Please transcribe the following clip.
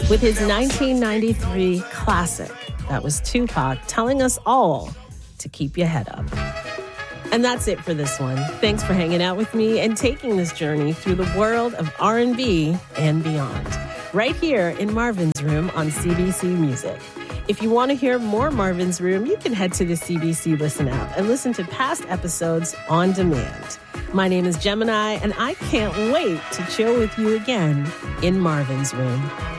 with his 1993 classic. That was Tupac telling us all to keep your head up. And that's it for this one. Thanks for hanging out with me and taking this journey through the world of R&B and beyond. Right here in Marvin's Room on CBC Music. If you want to hear more Marvin's Room, you can head to the CBC Listen app and listen to past episodes on demand. My name is Gemini, and I can't wait to chill with you again in Marvin's Room.